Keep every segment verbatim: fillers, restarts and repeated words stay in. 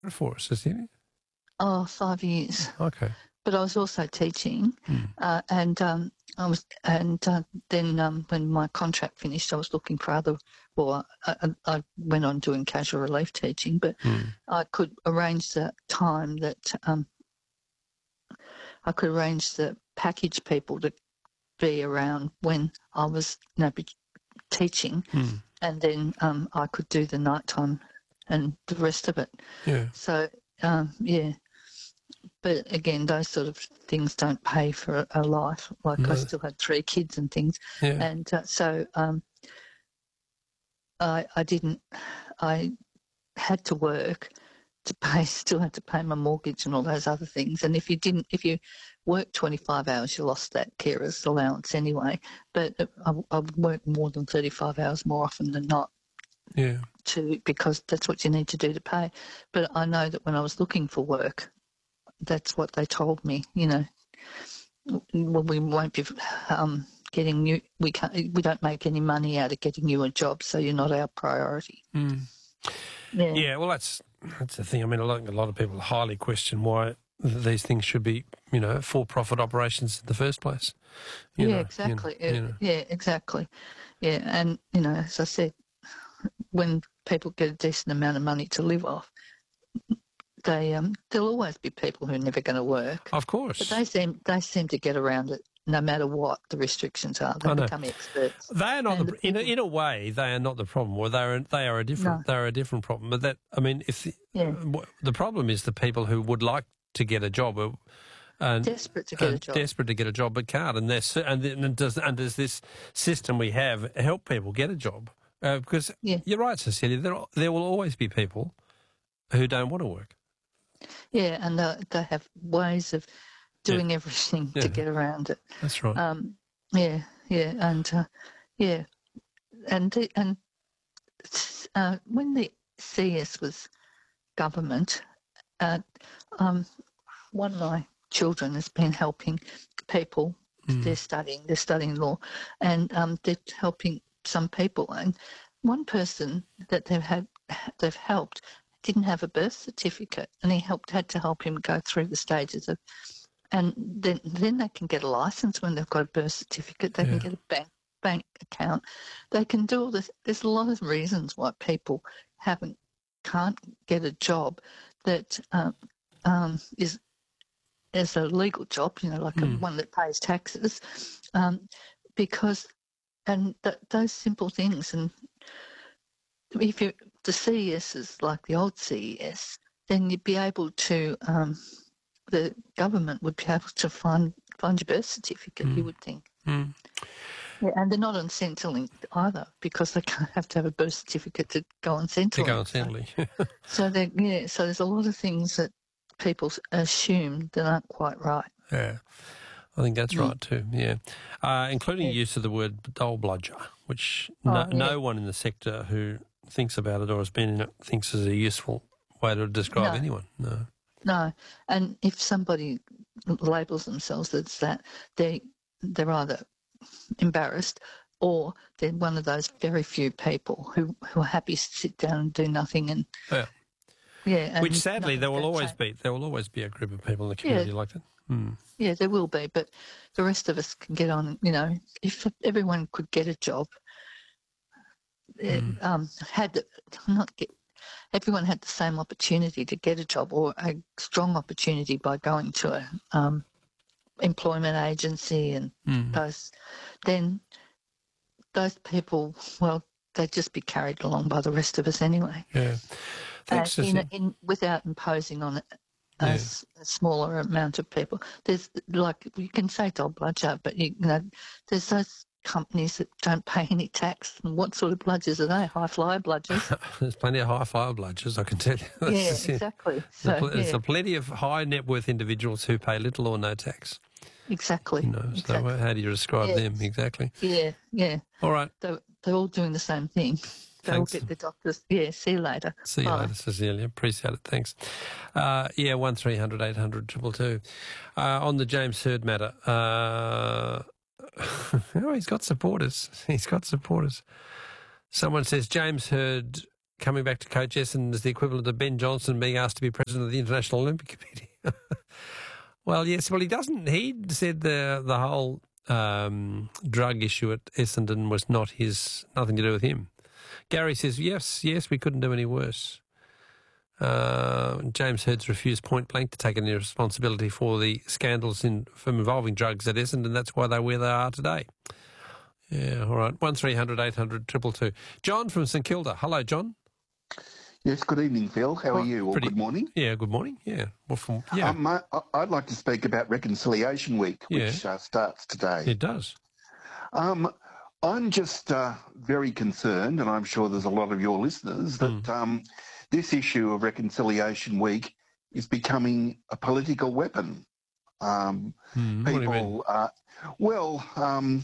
for us, Cecilia? Oh, five years. Okay. But I was also teaching, Hmm. uh, and um, I was, and uh, then um, when my contract finished, I was looking for other. Well, I, I, I went on doing casual relief teaching, but Hmm. I could arrange the time that um, I could arrange the package people to be around when I was, you know, be teaching, Hmm. and then um, I could do the nighttime and the rest of it. Yeah. So um, yeah. But again, those sort of things don't pay for a life. Like No. I still had three kids and things, Yeah. and uh, so um, I, I didn't. I had to work to pay. Still had to pay my mortgage and all those other things. And if you didn't, if you worked twenty-five hours, you lost that carer's allowance anyway. But I, I would work more than thirty-five hours more often than not. Yeah. To because that's what you need to do to pay. But I know that when I was looking for work, that's what they told me, you know. Well, we won't be um, getting you. We can't. We don't make any money out of getting you a job, so you're not our priority. Mm. Yeah. Yeah. Well, that's that's the thing. I mean, a lot, a lot of people highly question why these things should be, you know, for-profit operations in the first place. You yeah. know, Exactly. You know, you know. Yeah. Exactly. Yeah. And you know, as I said, when people get a decent amount of money to live off, they um, there'll always be people who are never going to work. Of course. But they seem they seem to get around it no matter what the restrictions are. They become experts. They are not the, the in a, in a way they are not the problem, or they are they are a different no. they are a different problem. But that I mean, if the, yeah. uh, the problem is the people who would like to get a job. Uh, And, desperate to get a job. Desperate to get a job, but can't. And there's and, and does and does this system we have help people get a job? Uh, because yeah. you're right, Cecilia. There there will always be people who don't want to work. Yeah, and they, they have ways of doing yeah. everything yeah. to get around it. That's right. Um, yeah, yeah, and uh, yeah, and the, and uh, when the C S was government, uh, um, one of my children has been helping people. Mm. They're studying. They're studying law, and um, they're helping some people. And one person that they've had, they've helped, didn't have a birth certificate, and he helped had to help him go through the stages of, and then then they can get a license when they've got a birth certificate. They yeah. can get a bank bank account. They can do all this. There's a lot of reasons why people haven't can't get a job that um, um, is is a legal job, you know, like mm. a, one that pays taxes, um, because and th- those simple things. And if you the C E S is like the old C E S, then you'd be able to, um, the government would be able to find find your birth certificate, mm. you would think. Mm. Yeah, and they're not on Centrelink either, because they can't have to have a birth certificate to go on Centrelink. To go on Centrelink. So, so yeah, so there's a lot of things that people assume that aren't quite right. Yeah. I think that's mm. right too, yeah. Uh, including yeah. use of the word dole bludger, which oh, no, yeah. no one in the sector who thinks about it or has been in it thinks is a useful way to describe no. anyone. No. No. And if somebody labels themselves as that, they, they're either embarrassed or they're one of those very few people who, who are happy to sit down and do nothing. And yeah. Yeah, which sadly there will always be. There will always be a group of people in the community yeah. like that. Hmm. Yeah, there will be, but the rest of us can get on. You know, if everyone could get a job, mm. um, had not get everyone had the same opportunity to get a job, or a strong opportunity by going to a um, employment agency and mm. those, then those people, well, they'd just be carried along by the rest of us anyway. Yeah. Thanks, uh, in, in, without imposing on it a, yeah. a smaller amount of people. There's like you can say dole bludger, but you, you know, there's those companies that don't pay any tax. And what sort of bludgers are they? High flyer bludgers. There's plenty of high flyer bludgers, I can tell you. Yeah, exactly. So, there's, there's yeah. plenty of high net worth individuals who pay little or no tax. Exactly. You know, exactly. So how do you describe yeah. them exactly? Yeah, yeah. All right. They're, they're all doing the same thing. They all get the doctors. Yeah, see you later. See you Bye. later, Cecilia. Appreciate it. Thanks. Uh, yeah, one three hundred eight hundred two two two. Uh, on the James Hird matter, uh, oh, he's got supporters. He's got supporters. Someone says James Hird coming back to coach Essendon is the equivalent of Ben Johnson being asked to be president of the International Olympic Committee. Well, yes. Well, he doesn't. He said the the whole um, drug issue at Essendon was not his, nothing to do with him. Gary says, yes, yes, we couldn't do any worse. Uh, James Heard's refused point blank to take any responsibility for the scandals in, from involving drugs at Essendon. That's why they're where they are today. Yeah, all right. one three hundred eight hundred two two two. John from St Kilda. Hello, John. Yes, good evening, Phil. How Oh, are you? Or pretty- good morning. Yeah, good morning. Yeah. Well, from, yeah, Um, I, I'd like to speak about Reconciliation Week, which uh, starts today. it does. Um, I'm just uh, very concerned, and I'm sure there's a lot of your listeners, that um, this issue of Reconciliation Week is becoming a political weapon. Um, Mm, what do you mean? people, uh, well, um,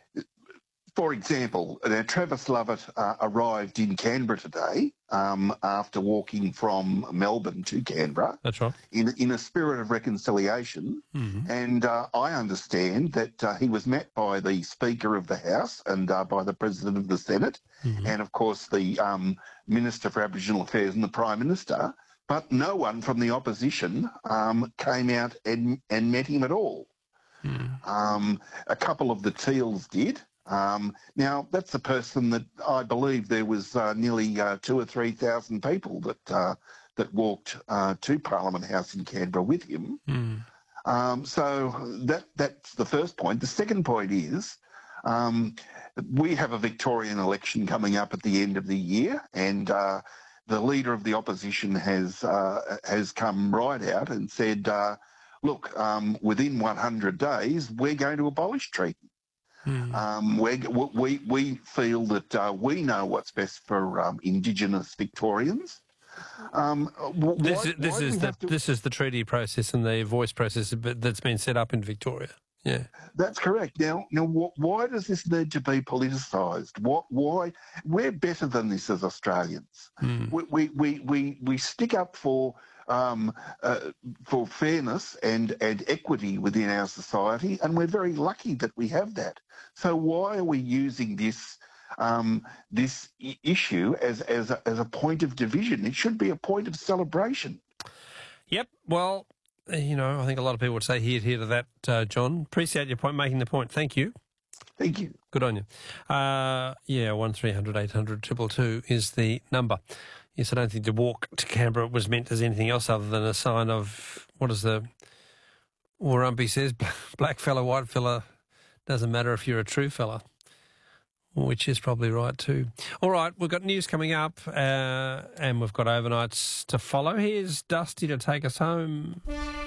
for example, now Travis Lovett uh, arrived in Canberra today um, after walking from Melbourne to Canberra That's right. in, in a spirit of reconciliation. Mm-hmm. And uh, I understand that uh, he was met by the Speaker of the House and uh, by the President of the Senate Mm-hmm. and, of course, the um, Minister for Aboriginal Affairs and the Prime Minister. But no one from the opposition um, came out and, and met him at all. Mm. Um, a couple of the Teals did. Um, now, that's the person that I believe there was uh, nearly uh, two or three thousand people that uh, that walked uh, to Parliament House in Canberra with him. Mm. Um, so that that's the first point. The second point is um, we have a Victorian election coming up at the end of the year, and uh, the leader of the opposition has uh, has come right out and said, uh, "Look, um, within one hundred days, we're going to abolish treaty." Mm. Um, we we we feel that uh, we know what's best for um, Indigenous Victorians. Um, wh- This why- is this why do is we the have to- this is the treaty process and the voice process that's been set up in Victoria. Yeah. That's correct. Now, now, wh- why does this need to be politicised? What? Why? We're better than this as Australians. Mm. We we we we, we stick up for. Um, uh, for fairness and, and equity within our society, and we're very lucky that we have that. So why are we using this um, this I- issue as as a, as a point of division? It should be a point of celebration. Yep. Well, uh, you know, I think a lot of people would say here, here to that, uh, John. Appreciate your point, making the point. Thank you. Thank you. Good on you. Uh, yeah, one three hundred eight hundred two two two is the number. Yes, I don't think the walk to Canberra was meant as anything else other than a sign of, what is the, Warumpi says, black fella, white fella, doesn't matter if you're a true fella, which is probably right too. All right, we've got news coming up uh, and we've got overnights to follow. Here's Dusty to take us home.